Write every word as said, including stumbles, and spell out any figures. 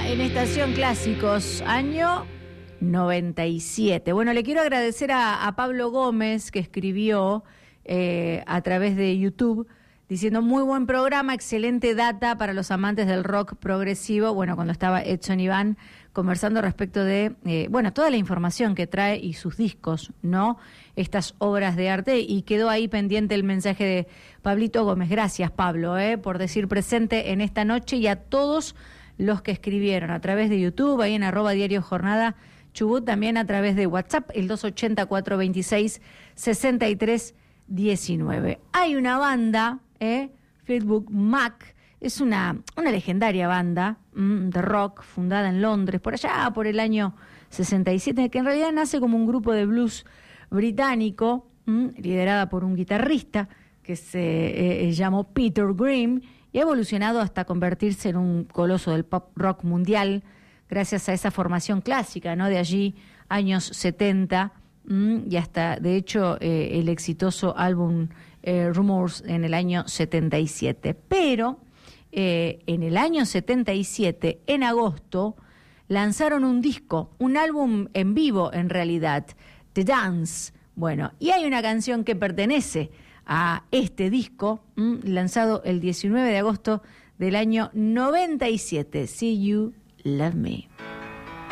en Estación Clásicos, año noventa y siete. Bueno, le quiero agradecer a, a Pablo Gómez, que escribió eh, a través de YouTube, diciendo muy buen programa, excelente data para los amantes del rock progresivo. Bueno, cuando estaba Edson Iván conversando respecto de, eh, bueno, toda la información que trae y sus discos, ¿no? Estas obras de arte, y quedó ahí pendiente el mensaje de Pablito Gómez. Gracias, Pablo, eh, por decir presente en esta noche, y a todos los que escribieron a través de YouTube, ahí en arroba Diario Jornada Chubut, también a través de WhatsApp, el dos ochenta, cuatrocientos veintiséis, sesenta y tres diecinueve. Hay una banda, eh, Fleetwood Mac, es una, una legendaria banda mmm, de rock fundada en Londres, por allá por el año sesenta y siete, que en realidad nace como un grupo de blues británico, mmm, liderada por un guitarrista que se eh, llamó Peter Green, y ha evolucionado hasta convertirse en un coloso del pop rock mundial, gracias a esa formación clásica, ¿no? De allí, años setenta, mmm, y hasta, de hecho, eh, el exitoso álbum eh, Rumors en el año setenta y siete. Pero eh, en el año setenta y siete, en agosto, lanzaron un disco, un álbum en vivo en realidad, The Dance. Bueno, y hay una canción que pertenece a este disco, mmm, lanzado el diecinueve de agosto del año noventa y siete, See You, Love Me.